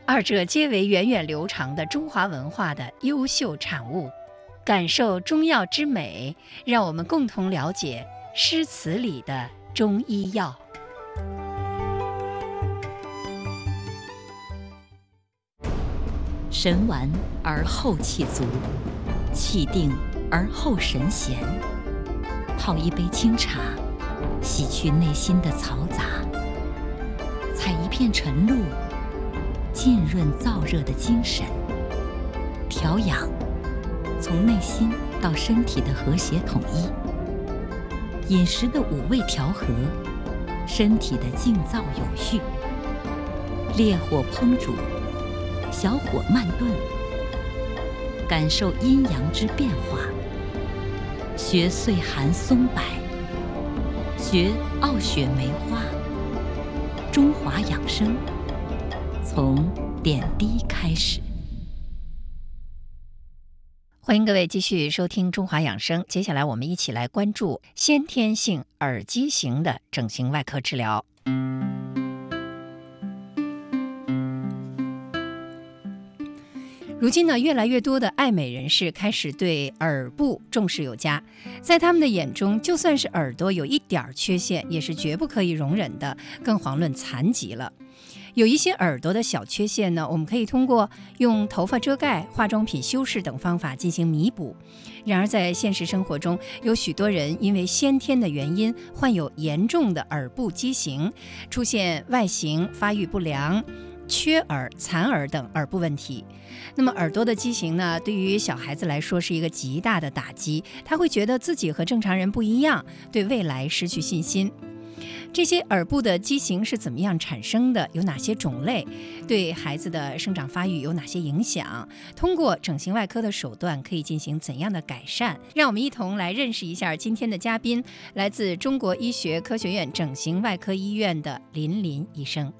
二者皆为源远流长的中华文化的优秀产物。感受中药之美，让我们共同了解诗词里的中医药。 神完而后气足，气定而后神闲。泡一杯清茶，洗去内心的嘈杂，采一片晨露，浸润燥热的精神。调养，从内心到身体的和谐统一，饮食的五味调和，身体的静躁有序。烈火烹煮，小火慢炖，感受阴阳之变化。学岁寒松柏，学傲雪梅花。中华养生，从点滴开始。 欢迎各位继续收听中华养生。接下来我们一起来关注先天性耳畸形的整形外科治疗。如今呢，越来越多的爱美人士开始对耳部重视有加，在他们的眼中，就算是耳朵有一点缺陷，也是绝不可以容忍的，更遑论残疾了。有一些耳朵的小缺陷呢，我们可以通过用头发遮盖、化妆品修饰等方法进行弥补。然而在现实生活中，有许多人因为先天的原因患有严重的耳部畸形，出现外形发育不良、缺耳、残耳等耳部问题。那么耳朵的畸形呢，对于小孩子来说是一个极大的打击，他会觉得自己和正常人不一样，对未来失去信心。这些耳部的畸形是怎么样产生的？有哪些种类？对孩子的生长发育有哪些影响？通过整形外科的手段可以进行怎样的改善？让我们一同来认识一下今天的嘉宾，来自中国医学科学院整形外科医院的林林医生。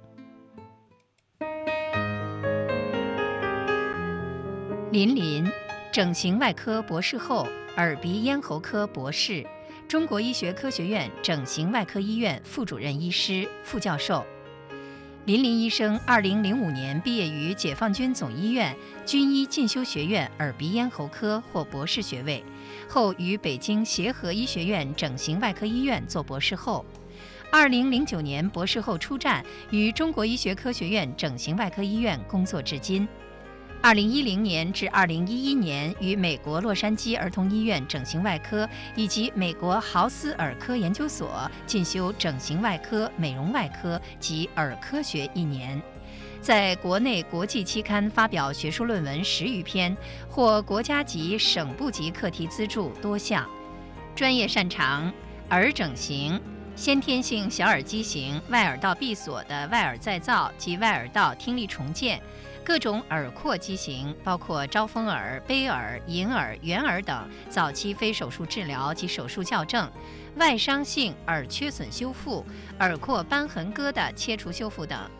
林林，整形外科博士后，耳鼻咽喉科博士，中国医学科学院整形外科医院副主任医师、副教授。林林医生2005年毕业于解放军总医院军医进修学院耳鼻咽喉科获博士学位，后于北京协和医学院整形外科医院做博士后。2009年博士后出站，于中国医学科学院整形外科医院工作至今。2010年至2011年于美国洛杉矶儿童医院整形外科以及美国豪斯耳科研究所进修整形外科、美容外科及耳科学1年，在国内国际期刊发表学术论文10余篇，获国家级、省部级课题资助多项。专业擅长耳整形、先天性小耳畸形、外耳道闭锁的外耳再造及外耳道听力重建，各种耳廓畸形，包括招风耳、杯耳、银耳、圆耳等早期非手术治疗及手术校正，外伤性耳缺损修复、耳廓瘢痕疙瘩切除修复等。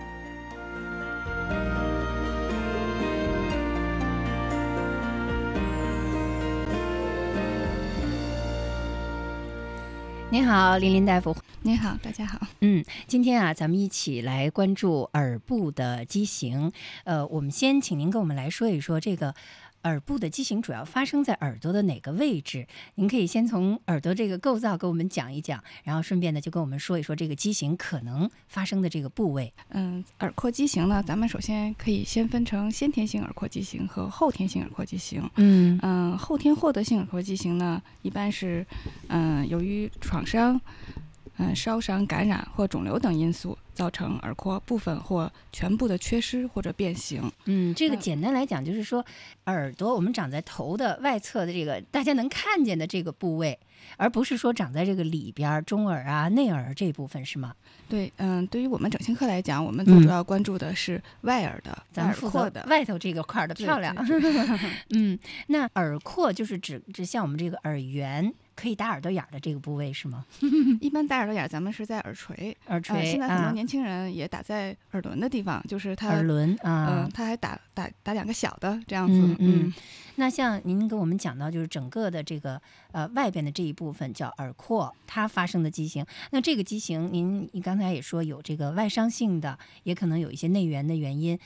您好，林林大夫。 您好，大家好。 今天啊，咱们一起来关注耳部的畸形。我们先请您跟我们来说一说这个耳部的畸形主要发生在耳朵的哪个位置？您可以先从耳朵这个构造给我们讲一讲，然后顺便呢就跟我们说一说这个畸形可能发生的这个部位。 耳廓畸形呢，咱们首先可以先分成先天性耳廓畸形和后天性耳廓畸形。后天获得性耳廓畸形呢，一般是由于创伤、烧伤、感染或肿瘤等因素造成耳廓部分或全部的缺失或者变形。 这个简单来讲就是说，耳朵我们长在头的外侧的这个大家能看见的这个部位，而不是说长在这个里边中耳啊、内耳这部分，是吗？ 对，对于我们整形科来讲，我们最主要关注的是外耳的、 咱们负责外头这个块的漂亮。那耳廓就是指像我们这个耳缘可以打耳朵眼的这个部位是吗？ 一般打耳朵眼咱们是在耳垂，现在很多年轻人也打在耳轮的地方，就是它耳轮它还打两个小的这样子。 那像您跟我们讲到，就是整个的这个外边的这一部分叫耳廓，它发生的畸形。那这个畸形，您刚才也说有这个外伤性的，也可能有一些内源的原因。